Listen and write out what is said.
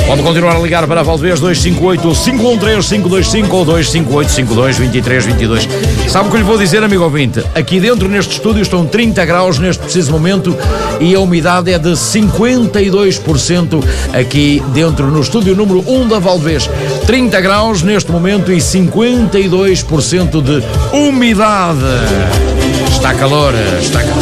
Pode continuar a ligar para a Valdevez 258-513-525 ou 258-52-23-22. Sabe o que lhe vou dizer, amigo ouvinte? Aqui dentro neste estúdio estão 30 graus neste preciso momento e a umidade é de 52% aqui dentro no estúdio número 1 da Valdevez. 30 graus neste momento e 52% de umidade. Está calor, está calor.